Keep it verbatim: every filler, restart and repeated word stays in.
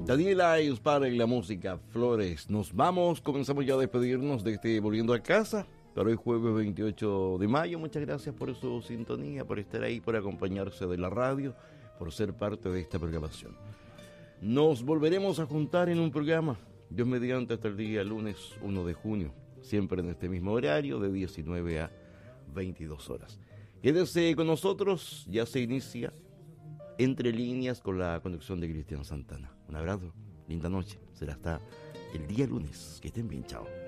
Daniela Ayuspara en la música Flores. Nos vamos, comenzamos ya a despedirnos de este Volviendo a Casa. Para hoy jueves veintiocho de mayo, muchas gracias por su sintonía, por estar ahí, por acompañarse de la radio, por ser parte de esta programación. Nos volveremos a juntar en un programa, Dios mediante, hasta el día lunes uno de junio, siempre en este mismo horario, de diecinueve a veintidós horas. Quédese con nosotros, ya se inicia Entre Líneas con la conducción de Cristian Santana. Un abrazo, linda noche, será hasta el día lunes. Que estén bien, chao.